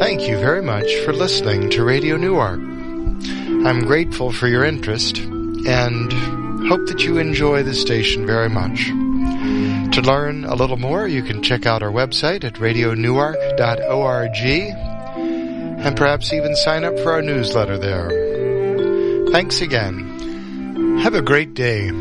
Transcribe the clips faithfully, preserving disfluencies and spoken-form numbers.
Thank you very much for listening to Radio Newark. I'm grateful for your interest and hope that you enjoy the station very much. To learn a little more, you can check out our website at radio newark dot org and perhaps even sign up for our newsletter there. Thanks again. Have a great day.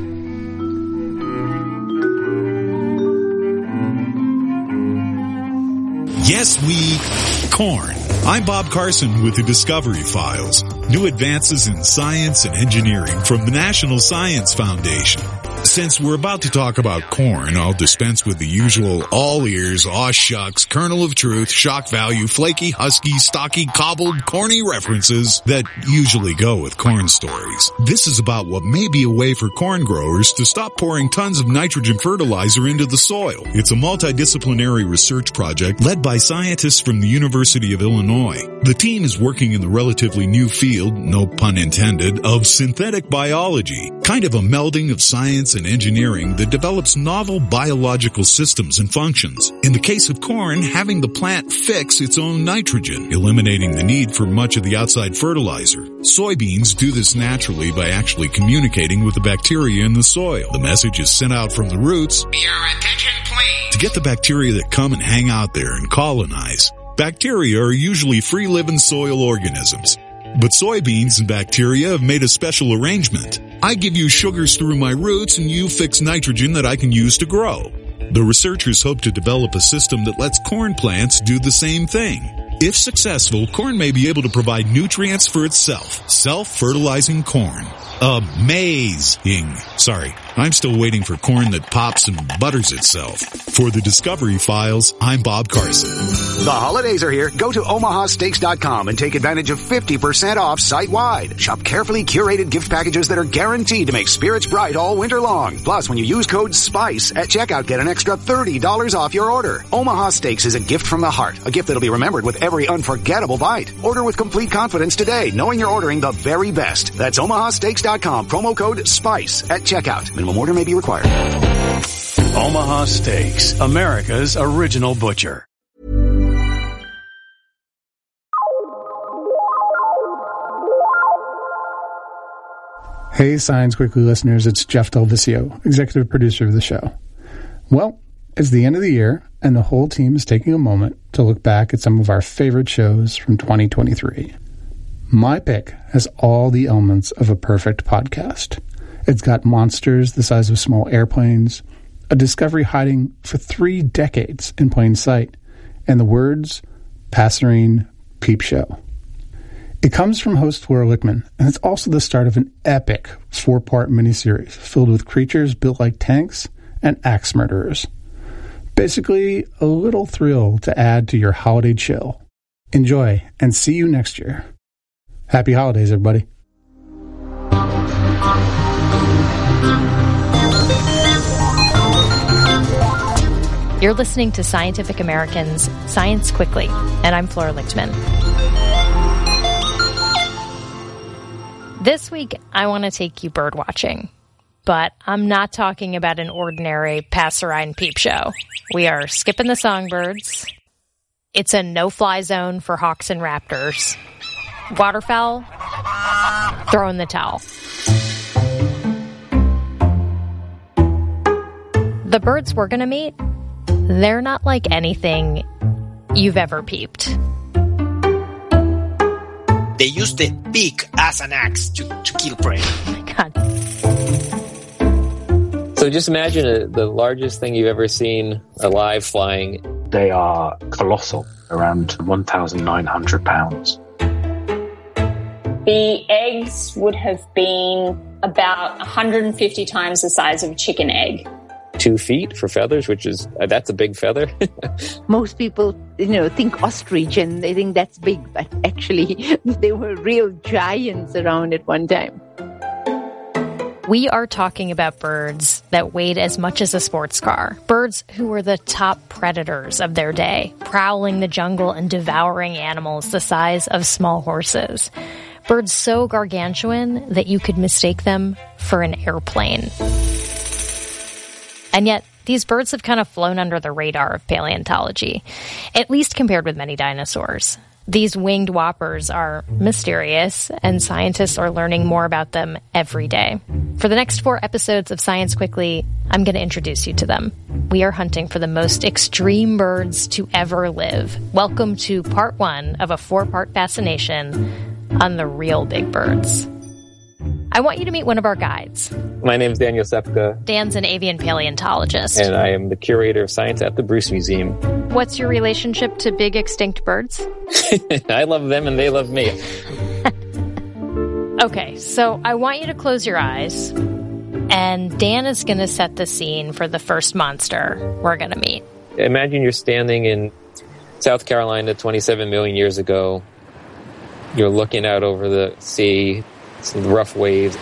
Yes, we corn. I'm Bob Carson with the Discovery Files. New advances in science and engineering from the National Science Foundation. Since we're about to talk about corn, I'll dispense with the usual all ears, aw shucks, kernel of truth, shock value, flaky, husky, stocky, cobbled, corny references that usually go with corn stories. This is about what may be a way for corn growers to stop pouring tons of nitrogen fertilizer into the soil. It's a multidisciplinary research project led by scientists from the University of Illinois. The team is working in the relatively new field, no pun intended, of synthetic biology, kind of a melding of science and engineering that develops novel biological systems and functions. In the case of corn, having the plant fix its own nitrogen, eliminating the need for much of the outside fertilizer. Soybeans do this naturally by actually communicating with the bacteria in the soil. The message is sent out from the roots, "Your attention, please," to get the bacteria that come and hang out there and colonize. Bacteria are usually free-living soil organisms. But soybeans and bacteria have made a special arrangement. I give you sugars through my roots and you fix nitrogen that I can use to grow. The researchers hope to develop a system that lets corn plants do the same thing. If successful, corn may be able to provide nutrients for itself. Self-fertilizing corn. Amazing. Sorry, I'm still waiting for corn that pops and butters itself. For the Discovery Files, I'm Bob Carson. The holidays are here. Go to omaha steaks dot com and take advantage of fifty percent off site-wide. Shop carefully curated gift packages that are guaranteed to make spirits bright all winter long. Plus, when you use code SPICE at checkout, get an extra thirty dollars off your order. Omaha Steaks is a gift from the heart, a gift that'll be remembered with every unforgettable bite. Order with complete confidence today, knowing you're ordering the very best. That's omaha steaks dot com, promo code SPICE at checkout. Minimum order may be required. Omaha Steaks, America's original butcher. Hey, Science Quickly listeners, it's Jeff Del Vizio, executive producer of the show. Well, it's the end of the year, and the whole team is taking a moment to look back at some of our favorite shows from twenty twenty-three. My pick has all the elements of a perfect podcast. It's got monsters the size of small airplanes, a discovery hiding for three decades in plain sight, and the words, Passerine Peep Show. It comes from host Flora Lichtman, and it's also the start of an epic four-part miniseries filled with creatures built like tanks and axe murderers. Basically, a little thrill to add to your holiday chill. Enjoy, and see you next year. Happy holidays, everybody. You're listening to Scientific American's Science Quickly, and I'm Flora Lichtman. This week, I want to take you bird watching, but I'm not talking about an ordinary passerine peep show. We are skipping the songbirds. It's a no-fly zone for hawks and raptors. Waterfowl, throw in the towel. The birds we're going to meet, they're not like anything you've ever peeped. They use the beak as an axe to, to kill prey. Oh my God. So just imagine a, the largest thing you've ever seen alive flying. They are colossal, around one thousand nine hundred pounds. The eggs would have been about one hundred fifty times the size of a chicken egg. Two feet for feathers, which is, uh, that's a big feather. Most people, you know, think ostrich and they think that's big, but actually they were real giants around at one time. We are talking about birds that weighed as much as a sports car. Birds who were the top predators of their day, prowling the jungle and devouring animals the size of small horses. Birds so gargantuan that you could mistake them for an airplane. And yet, these birds have kind of flown under the radar of paleontology, at least compared with many dinosaurs. These winged whoppers are mysterious, and scientists are learning more about them every day. For the next four episodes of Science Quickly, I'm going to introduce you to them. We are hunting for the most extreme birds to ever live. Welcome to part one of a four-part fascination on the real big birds. I want you to meet one of our guides. My name is Daniel Sepka. Dan's an avian paleontologist. And I am the curator of science at the Bruce Museum. What's your relationship to big extinct birds? I love them and they love me. Okay, so I want you to close your eyes, and Dan is going to set the scene for the first monster we're going to meet. Imagine you're standing in South Carolina twenty-seven million years ago. You're looking out over the sea, some rough waves,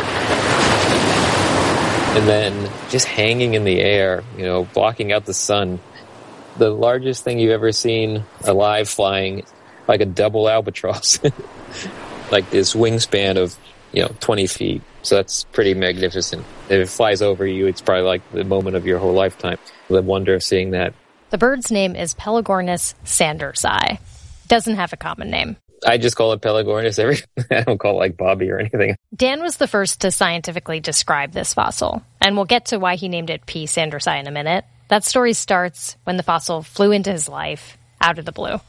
and then just hanging in the air, you know, blocking out the sun. The largest thing you've ever seen alive flying, like a double albatross, like this wingspan of, you know, twenty feet. So that's pretty magnificent. If it flies over you, it's probably like the moment of your whole lifetime. The wonder of seeing that. The bird's name is Pelagornis sandersi. Doesn't have a common name. I just call it Pelagornis. Every I don't call it like Bobby or anything. Dan was the first to scientifically describe this fossil, and we'll get to why he named it P. sandersi in a minute. That story starts when the fossil flew into his life out of the blue.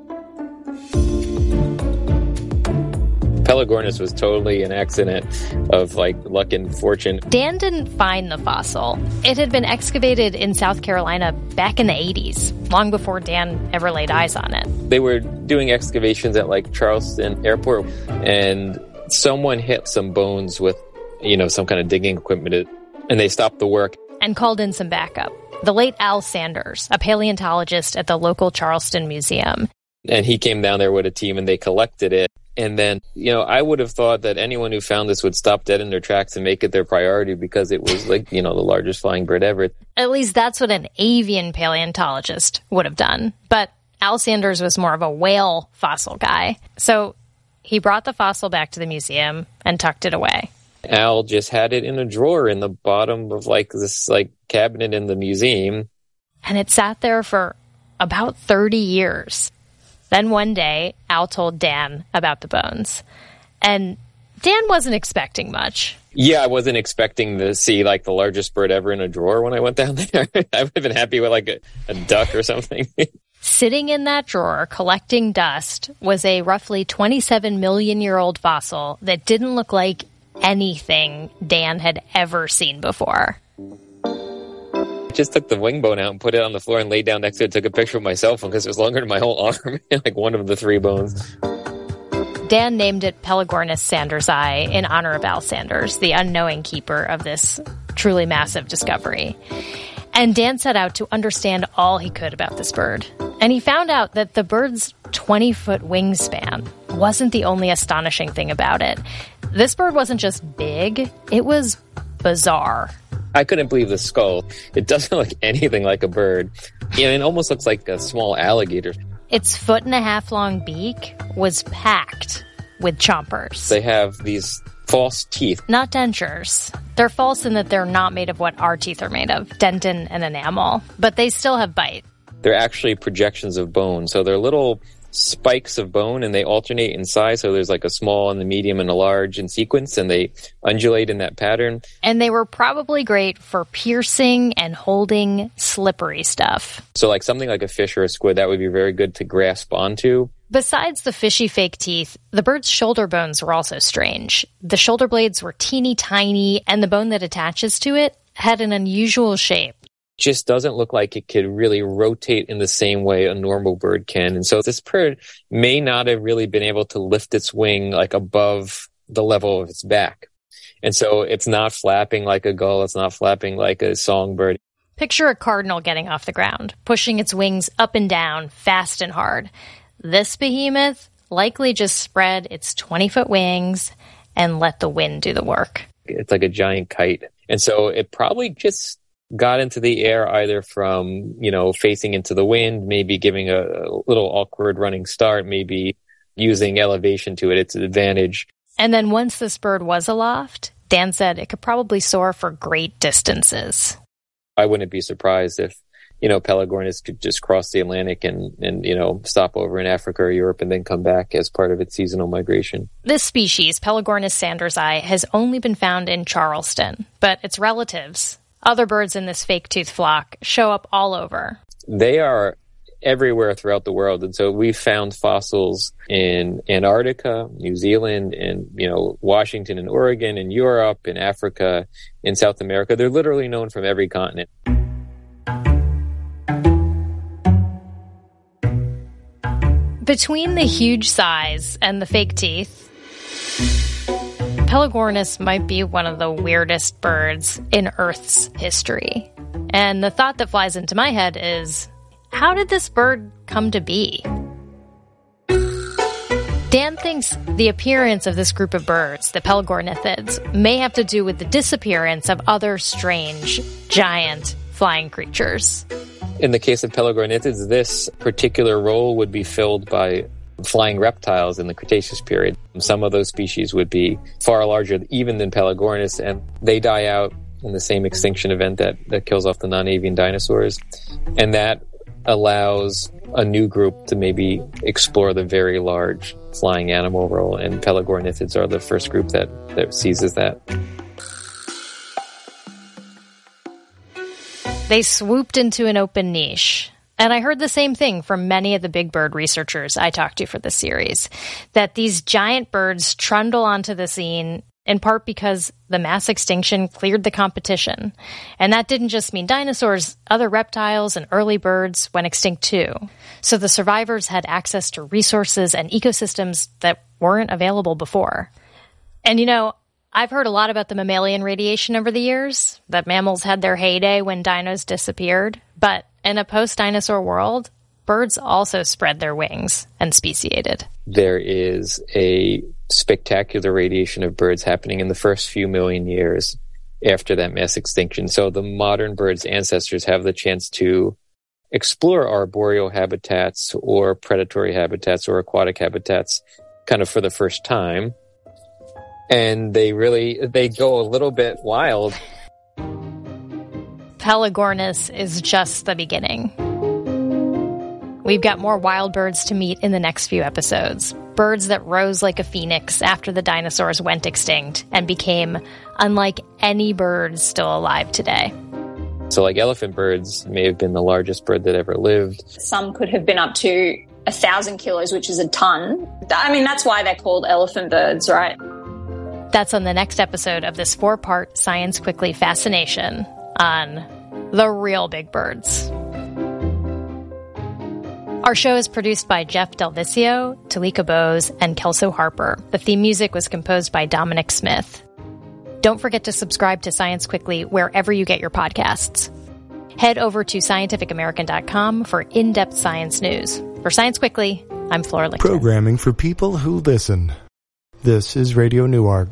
Pelagornis was totally an accident of like luck and fortune. Dan didn't find the fossil. It had been excavated in South Carolina back in the eighties, long before Dan ever laid eyes on it. They were doing excavations at like Charleston Airport, and someone hit some bones with, you know, some kind of digging equipment, and they stopped the work. And called in some backup. The late Al Sanders, a paleontologist at the local Charleston Museum. And he came down there with a team and they collected it. And then, you know, I would have thought that anyone who found this would stop dead in their tracks and make it their priority because it was like, you know, the largest flying bird ever. At least that's what an avian paleontologist would have done. But Al Sanders was more of a whale fossil guy. So he brought the fossil back to the museum and tucked it away. Al just had it in a drawer in the bottom of like this like cabinet in the museum. And it sat there for about thirty years. Then one day, Al told Dan about the bones. And Dan wasn't expecting much. Yeah, I wasn't expecting to see like the largest bird ever in a drawer when I went down there. I would have been happy with like a, a duck or something. Sitting in that drawer, collecting dust, was a roughly twenty-seven million year old fossil that didn't look like anything Dan had ever seen before. Just took the wing bone out and put it on the floor and laid down next to it, took a picture with my cell phone because it was longer than my whole arm, like one of the three bones. Dan named it Pelagornis sandersi in honor of Al Sanders, the unknowing keeper of this truly massive discovery. And Dan set out to understand all he could about this bird. And he found out that the bird's twenty-foot wingspan wasn't the only astonishing thing about it. This bird wasn't just big, it was bizarre. I couldn't believe the skull. It doesn't look anything like a bird. You know, it almost looks like a small alligator. Its foot and a half long beak was packed with chompers. They have these false teeth. Not dentures. They're false in that they're not made of what our teeth are made of, dentin and enamel, but they still have bite. They're actually projections of bone. So they're little spikes of bone and they alternate in size. So there's like a small and the medium and a large in sequence and they undulate in that pattern. And they were probably great for piercing and holding slippery stuff. So like something like a fish or a squid, that would be very good to grasp onto. Besides the fishy fake teeth, the bird's shoulder bones were also strange. The shoulder blades were teeny tiny and the bone that attaches to it had an unusual shape. Just doesn't look like it could really rotate in the same way a normal bird can. And so this bird may not have really been able to lift its wing like above the level of its back. And so it's not flapping like a gull. It's not flapping like a songbird. Picture a cardinal getting off the ground, pushing its wings up and down, fast and hard. This behemoth likely just spread its twenty-foot wings and let the wind do the work. It's like a giant kite. And so it probably just got into the air either from, you know, facing into the wind, maybe giving a, a little awkward running start, maybe using elevation to it, its advantage. And then once this bird was aloft, Dan said it could probably soar for great distances. I wouldn't be surprised if, you know, Pelagornis could just cross the Atlantic and, and, you know, stop over in Africa or Europe and then come back as part of its seasonal migration. This species, Pelagornis sandersi, has only been found in Charleston, but its relatives, other birds in this fake tooth flock, show up all over. They are everywhere throughout the world. And so we found fossils in Antarctica, New Zealand, and, you know, Washington and Oregon, in Europe, in Africa, in South America. They're literally known from every continent. Between the huge size and the fake teeth, Pelagornis might be one of the weirdest birds in Earth's history. And the thought that flies into my head is, how did this bird come to be? Dan thinks the appearance of this group of birds, the Pelagornithids, may have to do with the disappearance of other strange, giant flying creatures. In the case of Pelagornithids, this particular role would be filled by flying reptiles in the Cretaceous period. Some of those species would be far larger even than Pelagornis, and they die out in the same extinction event that, that kills off the non-avian dinosaurs. And that allows a new group to maybe explore the very large flying animal role, and Pelagornithids are the first group that, that seizes that. They swooped into an open niche. And I heard the same thing from many of the big bird researchers I talked to for this series, that these giant birds trundle onto the scene in part because the mass extinction cleared the competition. And that didn't just mean dinosaurs, other reptiles and early birds went extinct too. So the survivors had access to resources and ecosystems that weren't available before. And you know, I've heard a lot about the mammalian radiation over the years, that mammals had their heyday when dinos disappeared. But in a post-dinosaur world, birds also spread their wings and speciated. There is a spectacular radiation of birds happening in the first few million years after that mass extinction. So the modern birds' ancestors have the chance to explore arboreal habitats or predatory habitats or aquatic habitats kind of for the first time. And they really, they go a little bit wild. Pelagornis is just the beginning. We've got more wild birds to meet in the next few episodes. Birds that rose like a phoenix after the dinosaurs went extinct and became unlike any birds still alive today. So like elephant birds may have been the largest bird that ever lived. Some could have been up to a thousand kilos, which is a ton. I mean, that's why they're called elephant birds, right? That's on the next episode of this four-part Science Quickly fascination on the real big birds. Our show is produced by Jeff Delvicio, Talika Bose, and Kelso Harper. The theme music was composed by Dominic Smith. Don't forget to subscribe to Science Quickly wherever you get your podcasts. Head over to scientific american dot com for in-depth science news. For Science Quickly, I'm Flora Lichten. Programming for people who listen. This is Radio Newark.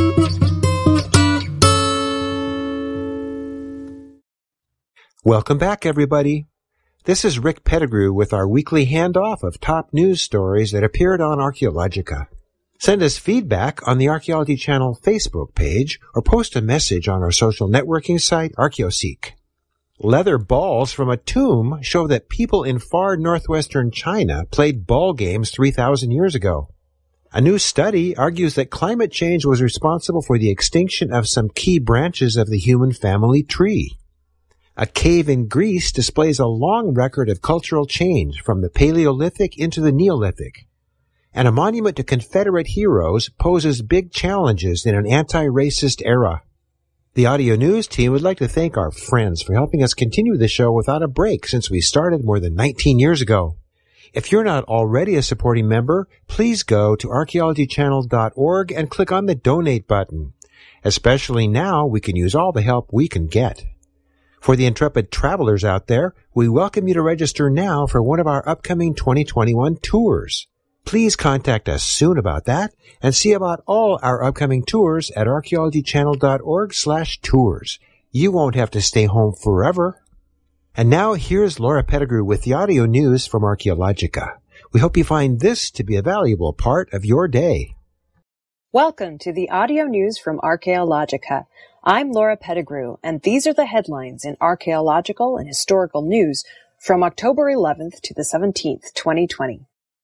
Welcome back, everybody. This is Rick Pettigrew with our weekly handoff of top news stories that appeared on Archaeologica. Send us feedback on the Archaeology Channel Facebook page or post a message on our social networking site, ArchaeoSeek. Leather balls from a tomb show that people in far northwestern China played ball games three thousand years ago. A new study argues that climate change was responsible for the extinction of some key branches of the human family tree. A cave in Greece displays a long record of cultural change from the Paleolithic into the Neolithic. And a monument to Confederate heroes poses big challenges in an anti-racist era. The audio news team would like to thank our friends for helping us continue the show without a break since we started more than nineteen years ago. If you're not already a supporting member, please go to archaeology channel dot org and click on the donate button. Especially now, we can use all the help we can get. For the intrepid travelers out there, we welcome you to register now for one of our upcoming twenty twenty-one tours. Please contact us soon about that and see about all our upcoming tours at archaeology channel dot org slash tours. You won't have to stay home forever. And now here's Laura Pettigrew with the audio news from Archaeologica. We hope you find this to be a valuable part of your day. Welcome to the audio news from Archaeologica. I'm Laura Pettigrew, and these are the headlines in archaeological and historical news from October eleventh to the seventeenth, twenty twenty.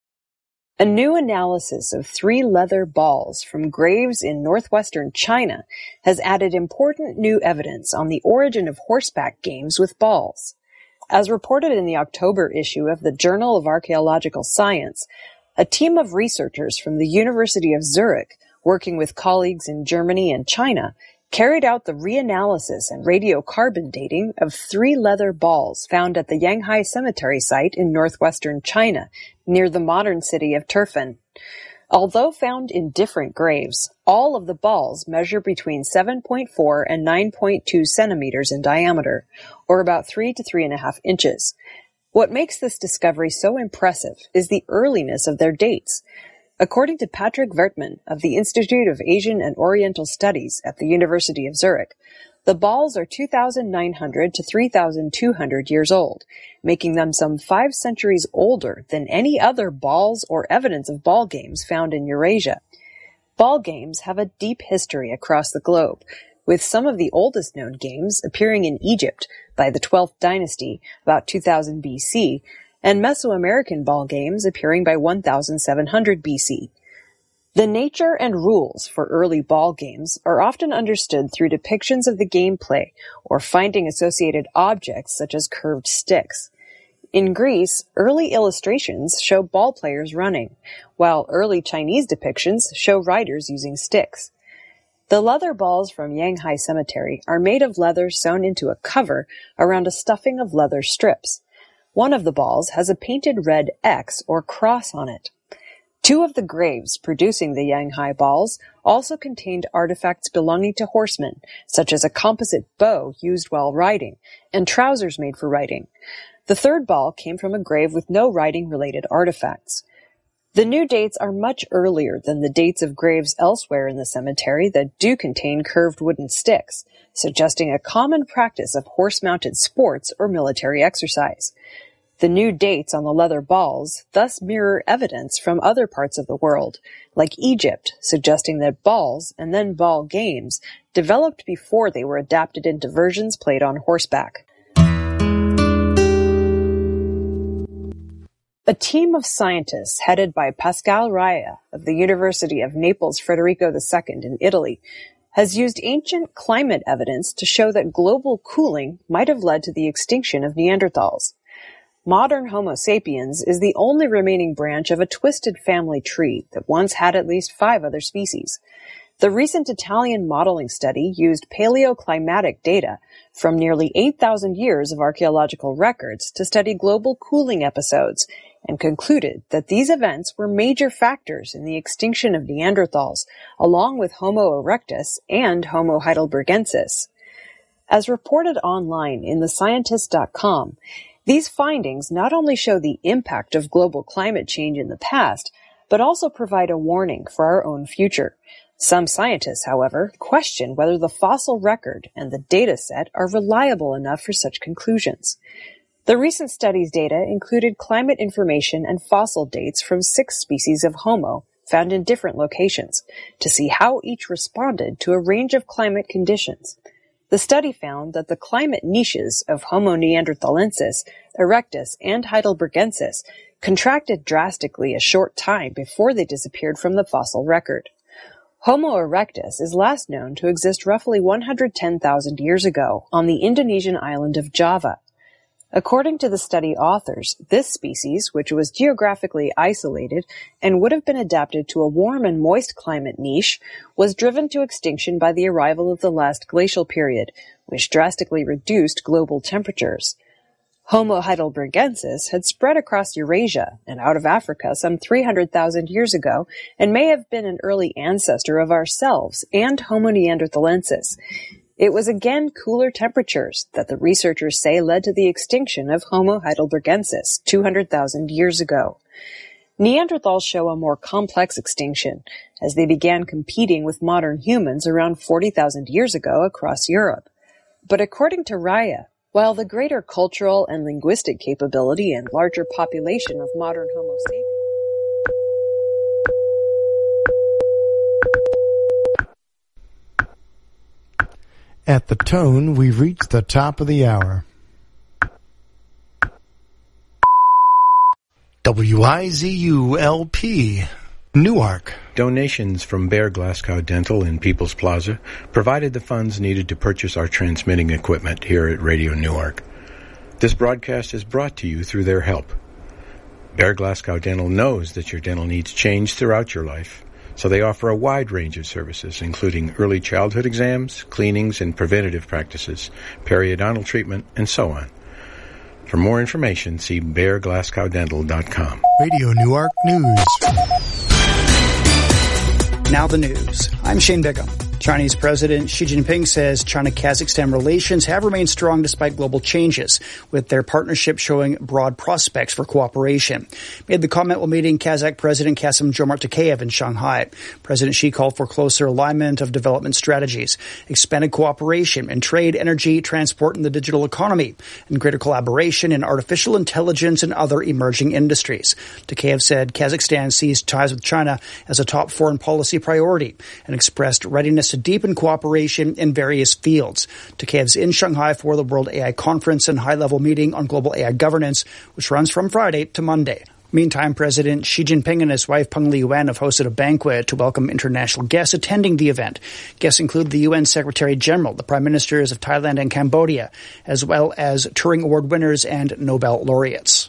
A new analysis of three leather balls from graves in northwestern China has added important new evidence on the origin of horseback games with balls. As reported in the October issue of the Journal of Archaeological Science, a team of researchers from the University of Zurich, working with colleagues in Germany and China, carried out the reanalysis and radiocarbon dating of three leather balls found at the Yanghai Cemetery site in northwestern China, near the modern city of Turfan. Although found in different graves, all of the balls measure between seven point four and nine point two centimeters in diameter, or about three to three and a half inches. What makes this discovery so impressive is the earliness of their dates. According to Patrick Wertmann of the Institute of Asian and Oriental Studies at the University of Zurich, the balls are two thousand nine hundred to three thousand two hundred years old, making them some five centuries older than any other balls or evidence of ball games found in Eurasia. Ball games have a deep history across the globe, with some of the oldest known games appearing in Egypt by the twelfth dynasty, about two thousand B C, and Mesoamerican ball games appearing by one thousand seven hundred B C. The nature and rules for early ball games are often understood through depictions of the gameplay or finding associated objects such as curved sticks. In Greece, early illustrations show ball players running, while early Chinese depictions show riders using sticks. The leather balls from Yanghai Cemetery are made of leather sewn into a cover around a stuffing of leather strips. One of the balls has a painted red X or cross on it. Two of the graves producing the Yanghai balls also contained artifacts belonging to horsemen, such as a composite bow used while riding, and trousers made for riding. The third ball came from a grave with no riding-related artifacts. The new dates are much earlier than the dates of graves elsewhere in the cemetery that do contain curved wooden sticks, suggesting a common practice of horse-mounted sports or military exercise. The new dates on the leather balls thus mirror evidence from other parts of the world, like Egypt, suggesting that balls, and then ball games, developed before they were adapted into versions played on horseback. A team of scientists headed by Pascal Raya of the University of Naples Federico the Second in Italy has used ancient climate evidence to show that global cooling might have led to the extinction of Neanderthals. Modern Homo sapiens is the only remaining branch of a twisted family tree that once had at least five other species. The recent Italian modeling study used paleoclimatic data from nearly eight thousand years of archaeological records to study global cooling episodes and concluded that these events were major factors in the extinction of Neanderthals, along with Homo erectus and Homo heidelbergensis. As reported online in the scientist dot com, these findings not only show the impact of global climate change in the past, but also provide a warning for our own future. Some scientists, however, question whether the fossil record and the data set are reliable enough for such conclusions. The recent study's data included climate information and fossil dates from six species of Homo found in different locations to see how each responded to a range of climate conditions. The study found that the climate niches of Homo neanderthalensis, erectus, and heidelbergensis contracted drastically a short time before they disappeared from the fossil record. Homo erectus is last known to exist roughly one hundred ten thousand years ago on the Indonesian island of Java. According to the study authors, this species, which was geographically isolated and would have been adapted to a warm and moist climate niche, was driven to extinction by the arrival of the last glacial period, which drastically reduced global temperatures. Homo heidelbergensis had spread across Eurasia and out of Africa some three hundred thousand years ago and may have been an early ancestor of ourselves and Homo neanderthalensis. It was again cooler temperatures that the researchers say led to the extinction of Homo heidelbergensis two hundred thousand years ago. Neanderthals show a more complex extinction, as they began competing with modern humans around forty thousand years ago across Europe. But according to Raya, while the greater cultural and linguistic capability and larger population of modern Homo sapiens At the tone, we've reached the top of the hour. W I Z U L P, Newark. Donations from Bear Glasgow Dental in People's Plaza provided the funds needed to purchase our transmitting equipment here at Radio Newark. This broadcast is brought to you through their help. Bear Glasgow Dental knows that your dental needs change throughout your life, so they offer a wide range of services, including early childhood exams, cleanings and preventative practices, periodontal treatment, and so on. For more information, see bear glasgow dental dot com. Radio Newark News. Now the news. I'm Shane Bigham. Chinese President Xi Jinping says China-Kazakhstan relations have remained strong despite global changes, with their partnership showing broad prospects for cooperation. Made the comment while meeting Kazakh President Kassym-Jomart Tokayev in Shanghai. President Xi called for closer alignment of development strategies, expanded cooperation in trade, energy, transport, and the digital economy, and greater collaboration in artificial intelligence and other emerging industries. Tokayev said Kazakhstan sees ties with China as a top foreign policy priority and expressed readiness to deepen cooperation in various fields. Tokayev's in Shanghai for the World A I Conference and high-level meeting on global A I governance, which runs from Friday to Monday. Meantime, President Xi Jinping and his wife Peng Liyuan have hosted a banquet to welcome international guests attending the event. Guests include the U N Secretary General, the Prime Ministers of Thailand and Cambodia, as well as Turing Award winners and Nobel laureates.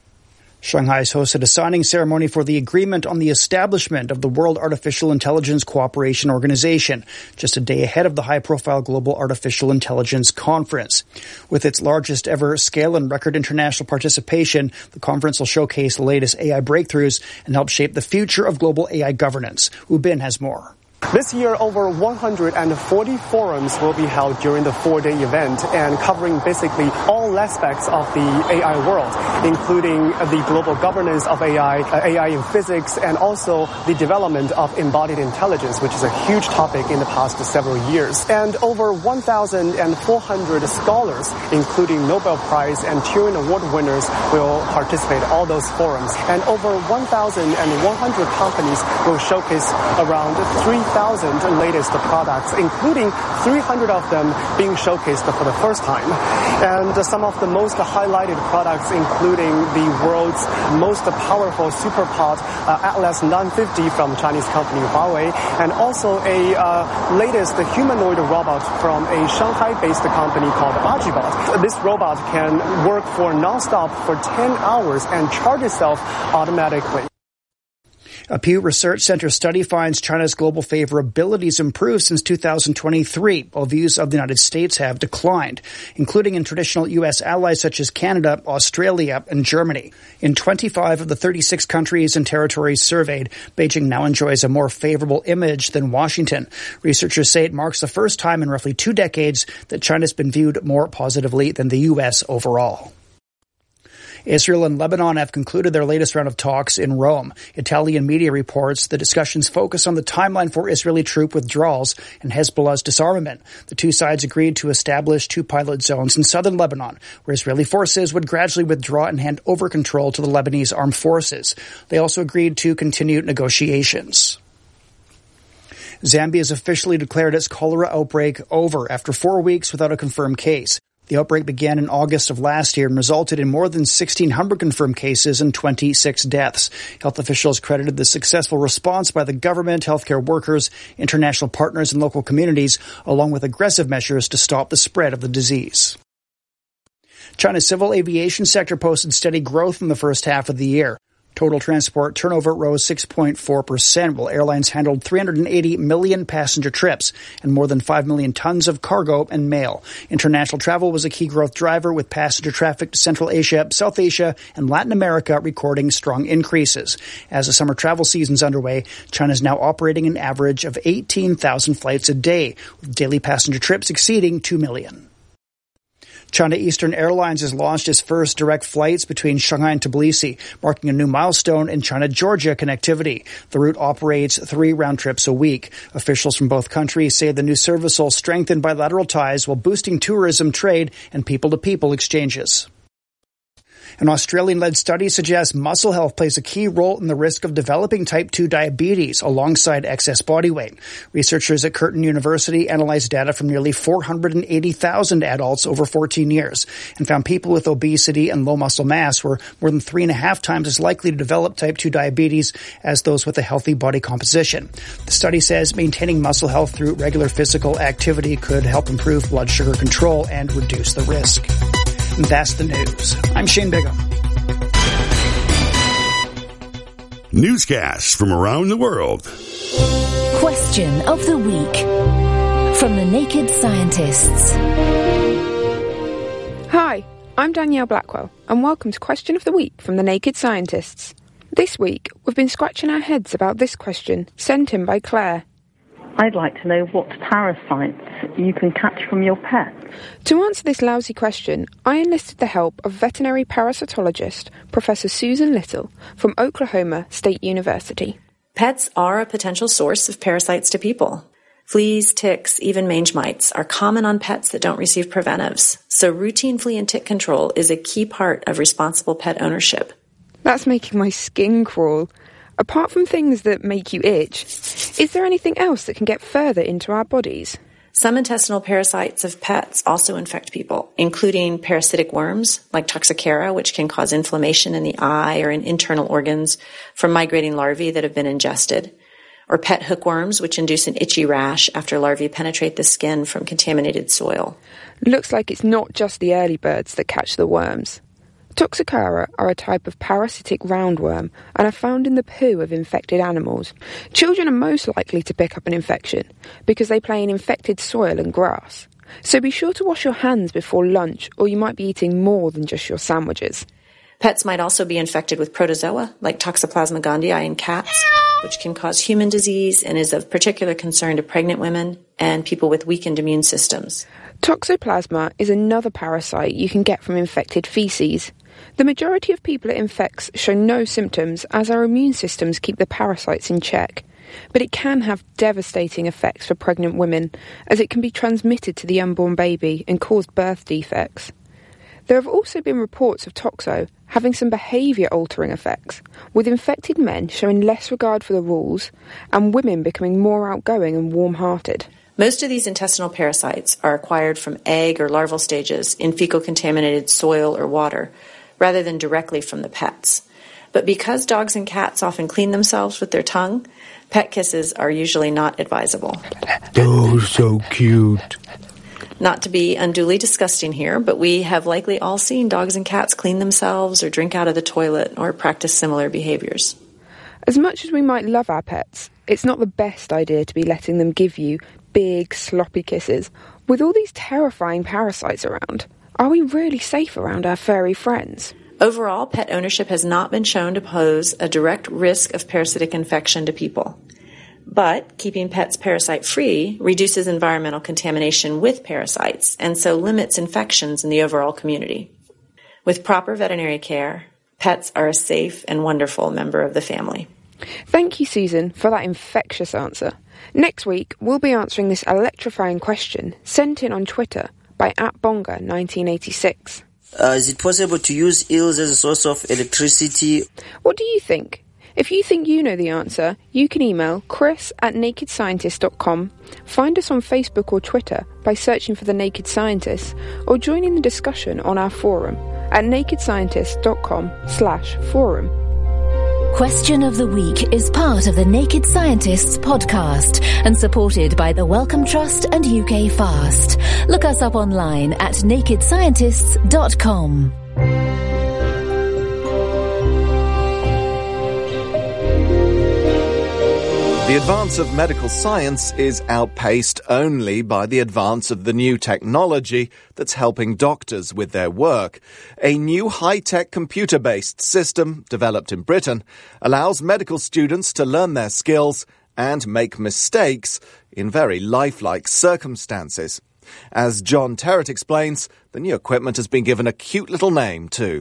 Shanghai has hosted a signing ceremony for the agreement on the establishment of the World Artificial Intelligence Cooperation Organization, just a day ahead of the high-profile Global Artificial Intelligence Conference. With its largest ever scale and record international participation, the conference will showcase the latest A I breakthroughs and help shape the future of global A I governance. Wu Bin has more. This year, over one hundred forty forums will be held during the four-day event and covering basically all aspects of the A I world, including the global governance of A I, uh, A I in physics, and also the development of embodied intelligence, which is a huge topic in the past several years. And over one thousand four hundred scholars, including Nobel Prize and Turing Award winners, will participate in all those forums. And over one thousand one hundred companies will showcase around three thousand latest products, including three hundred of them being showcased for the first time. And some of the most highlighted products, including the world's most powerful SuperPod uh, Atlas nine fifty from Chinese company Huawei, and also a uh, latest humanoid robot from a Shanghai-based company called Ajibot. This robot can work for non-stop for ten hours and charge itself automatically. A Pew Research Center study finds China's global favorability has improved since two thousand twenty-three, while views of the United States have declined, including in traditional U S allies such as Canada, Australia, and Germany. In twenty-five of the thirty-six countries and territories surveyed, Beijing now enjoys a more favorable image than Washington. Researchers say it marks the first time in roughly two decades that China's been viewed more positively than the U S overall. Israel and Lebanon have concluded their latest round of talks in Rome. Italian media reports the discussions focus on the timeline for Israeli troop withdrawals and Hezbollah's disarmament. The two sides agreed to establish two pilot zones in southern Lebanon, where Israeli forces would gradually withdraw and hand over control to the Lebanese armed forces. They also agreed to continue negotiations. Zambia has officially declared its cholera outbreak over after four weeks without a confirmed case. The outbreak began in August of last year and resulted in more than sixteen hundred confirmed cases and twenty-six deaths. Health officials credited the successful response by the government, healthcare workers, international partners, and local communities, along with aggressive measures to stop the spread of the disease. China's civil aviation sector posted steady growth in the first half of the year. Total transport turnover rose six point four percent, while airlines handled three hundred eighty million passenger trips and more than five million tons of cargo and mail. International travel was a key growth driver, with passenger traffic to Central Asia, South Asia, and Latin America recording strong increases. As the summer travel season's underway, China is now operating an average of eighteen thousand flights a day, with daily passenger trips exceeding two million. China Eastern Airlines has launched its first direct flights between Shanghai and Tbilisi, marking a new milestone in China-Georgia connectivity. The route operates three round trips a week. Officials from both countries say the new service will strengthen bilateral ties while boosting tourism, trade, and people-to-people exchanges. An Australian-led study suggests muscle health plays a key role in the risk of developing type two diabetes alongside excess body weight. Researchers at Curtin University analyzed data from nearly four hundred eighty thousand adults over fourteen years and found people with obesity and low muscle mass were more than three and a half times as likely to develop type two diabetes as those with a healthy body composition. The study says maintaining muscle health through regular physical activity could help improve blood sugar control and reduce the risk. And that's the news. I'm Shane Bigham. Newscasts from around the world. Question of the week from the Naked Scientists. Hi, I'm Danielle Blackwell, and welcome to Question of the Week from the Naked Scientists. This week, we've been scratching our heads about this question sent in by Claire. I'd like to know what parasites you can catch from your pet. To answer this lousy question, I enlisted the help of veterinary parasitologist Professor Susan Little from Oklahoma State University. Pets are a potential source of parasites to people. Fleas, ticks, even mange mites are common on pets that don't receive preventives, so routine flea and tick control is a key part of responsible pet ownership. That's making my skin crawl. Apart from things that make you itch, is there anything else that can get further into our bodies? Some intestinal parasites of pets also infect people, including parasitic worms like Toxocara, which can cause inflammation in the eye or in internal organs from migrating larvae that have been ingested, or pet hookworms, which induce an itchy rash after larvae penetrate the skin from contaminated soil. Looks like it's not just the early birds that catch the worms. Toxocara are a type of parasitic roundworm and are found in the poo of infected animals. Children are most likely to pick up an infection because they play in infected soil and grass. So be sure to wash your hands before lunch, or you might be eating more than just your sandwiches. Pets might also be infected with protozoa like Toxoplasma gondii in cats, which can cause human disease and is of particular concern to pregnant women and people with weakened immune systems. Toxoplasma is another parasite you can get from infected feces. The majority of people it infects show no symptoms, as our immune systems keep the parasites in check. But it can have devastating effects for pregnant women, as it can be transmitted to the unborn baby and cause birth defects. There have also been reports of toxo having some behaviour-altering effects, with infected men showing less regard for the rules and women becoming more outgoing and warm-hearted. Most of these intestinal parasites are acquired from egg or larval stages in fecal-contaminated soil or water, rather than directly from the pets. But because dogs and cats often clean themselves with their tongue, pet kisses are usually not advisable. Oh, so cute. Not to be unduly disgusting here, but we have likely all seen dogs and cats clean themselves or drink out of the toilet or practice similar behaviors. As much as we might love our pets, it's not the best idea to be letting them give you big, sloppy kisses. With all these terrifying parasites around, are we really safe around our furry friends? Overall, pet ownership has not been shown to pose a direct risk of parasitic infection to people. But keeping pets parasite-free reduces environmental contamination with parasites and so limits infections in the overall community. With proper veterinary care, pets are a safe and wonderful member of the family. Thank you, Susan, for that infectious answer. Next week, we'll be answering this electrifying question sent in on Twitter by at Bonga nineteen eighty-six. Uh, is it possible to use eels as a source of electricity? What do you think? If you think you know the answer, you can email chris at naked scientist dot com, find us on Facebook or Twitter by searching for The Naked Scientists, or join in the discussion on our forum at naked scientist dot com slash forum. Question of the Week is part of the Naked Scientists podcast and supported by the Wellcome Trust and U K Fast. Look us up online at naked scientists dot com. The advance of medical science is outpaced only by the advance of the new technology that's helping doctors with their work. A new high-tech computer-based system, developed in Britain, allows medical students to learn their skills and make mistakes in very lifelike circumstances. As John Terrett explains, the new equipment has been given a cute little name too.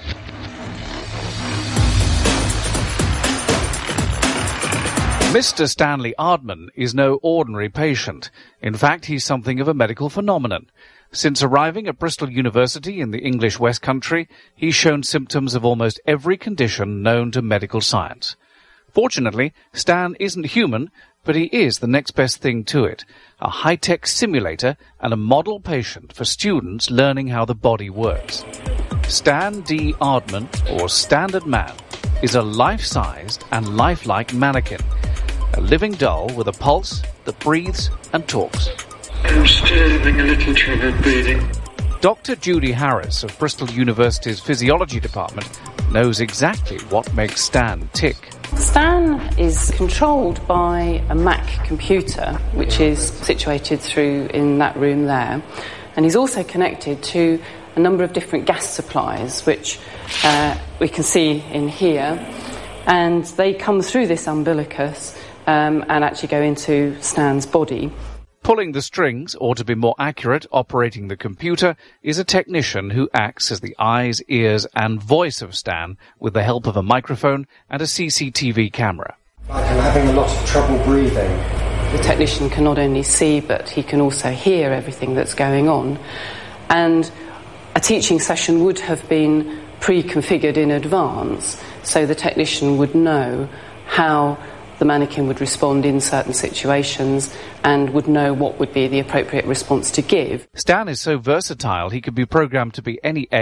Mister Stanley Ardman is no ordinary patient. In fact, he's something of a medical phenomenon. Since arriving at Bristol University in the English West Country, he's shown symptoms of almost every condition known to medical science. Fortunately, Stan isn't human, but he is the next best thing to it, a high-tech simulator and a model patient for students learning how the body works. Stan D. Aardman, or Standard Man, is a life-sized and lifelike mannequin, a living doll with a pulse that breathes and talks. I'm still having a little trouble breathing. Doctor Judy Harris of Bristol University's Physiology Department knows exactly what makes Stan tick. Stan is controlled by a Mac computer, which is situated through in that room there, and he's also connected to a number of different gas supplies, which uh, we can see in here, and they come through this umbilicus um, and actually go into Stan's body. Pulling the strings, or to be more accurate, operating the computer, is a technician who acts as the eyes, ears and voice of Stan with the help of a microphone and a C C T V camera. I'm having a lot of trouble breathing. The technician can not only see, but he can also hear everything that's going on. And a teaching session would have been pre-configured in advance, so the technician would know how the mannequin would respond in certain situations and would know what would be the appropriate response to give. Stan is so versatile he can be programmed to be any